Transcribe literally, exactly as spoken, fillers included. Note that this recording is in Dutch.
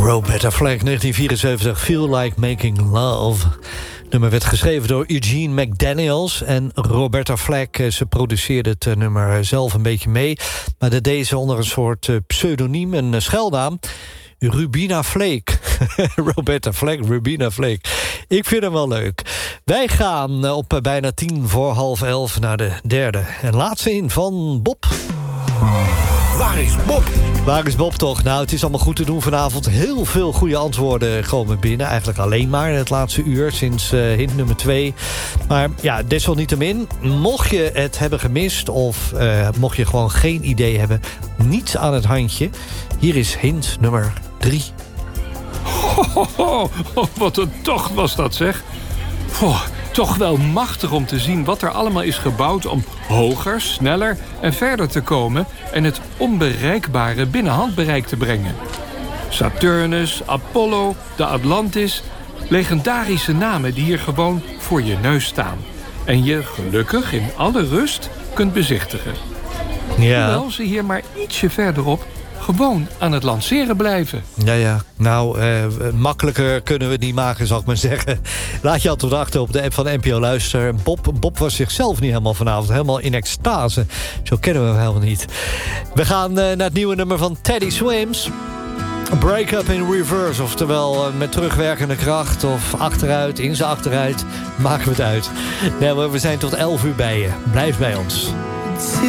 Roberta Flack, negentien vierenzeventig, Feel Like Making Love. Het nummer werd geschreven door Eugene McDaniels. En Roberta Flack, ze produceerde het nummer zelf een beetje mee. Maar dat deed ze onder een soort pseudoniem, een schuilnaam. Rubina Flake. Roberta Flack, Rubina Flake. Ik vind hem wel leuk. Wij gaan op bijna tien voor half elf naar de derde en laatste in van Bob. Waar is Bob? Waar is Bob toch? Nou, het is allemaal goed te doen vanavond. Heel veel goede antwoorden komen binnen. Eigenlijk alleen maar in het laatste uur, sinds uh, hint nummer twee. Maar ja, desalniettemin, mocht je het hebben gemist... of uh, mocht je gewoon geen idee hebben, niets aan het handje... hier is hint nummer drie. Ho, ho, ho. Oh, wat een tocht was dat, zeg. Oh, toch wel machtig om te zien wat er allemaal is gebouwd... om hoger, sneller en verder te komen... en het onbereikbare binnen handbereik te brengen. Saturnus, Apollo, de Atlantis... legendarische namen die hier gewoon voor je neus staan... en je gelukkig in alle rust kunt bezichtigen. Ja. Hoewel ze hier maar ietsje verderop... gewoon aan het lanceren blijven. Ja, ja. Nou, uh, makkelijker kunnen we het niet maken, zal ik maar zeggen. Laat je altijd achter op de app van N P O Luister. Bob, Bob was zichzelf niet helemaal vanavond. Helemaal in extase. Zo kennen we hem helemaal niet. We gaan uh, naar het nieuwe nummer van Teddy Swims. Break Up in Reverse. Oftewel uh, met terugwerkende kracht. Of achteruit, in zijn achteruit. Maken we het uit. Nee, we zijn tot elf uur bij je. Blijf bij ons.